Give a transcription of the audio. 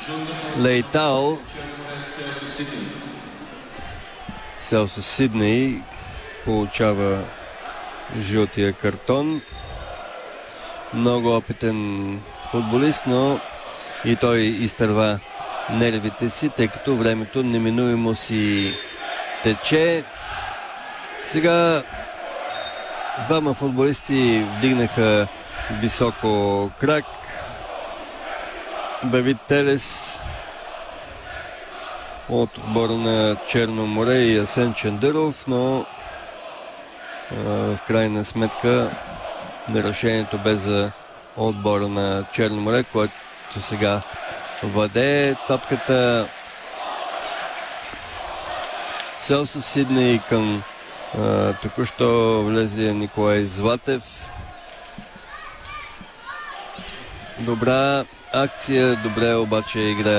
Лейтао. Селсо Сидней получава жълтия картон. Много опитен футболист, но и той изтърва нервите си, тъй като времето неминуемо си тече. Сега двама футболисти вдигнаха високо крак. Давид Телес от отбора на Черно море и Асен Чандъров, но в крайна сметка решението бе за отбора на Черно море, който сега владее топката. Селсо Сидней към току-що влезлия Николай Златев. Добра акция, добре обаче играе